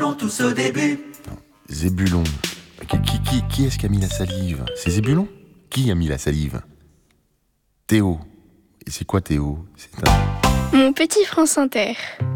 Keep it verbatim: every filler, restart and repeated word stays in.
revenons tous au début. Zébulon. Qui, qui, qui, qui est-ce qui a mis la salive? C'est Zébulon? Qui a mis la salive? Théo. Et c'est quoi Théo? C'est un... Mon petit France Inter.